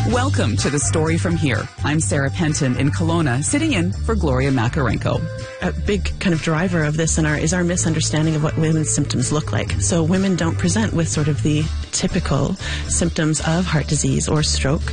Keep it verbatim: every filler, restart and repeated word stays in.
Welcome to The Story From Here. I'm Sarah Penton in Kelowna, sitting in for Gloria Makarenko. A big kind of driver of this in our, is our misunderstanding of what women's symptoms look like. So women don't present with sort of the typical symptoms of heart disease or stroke.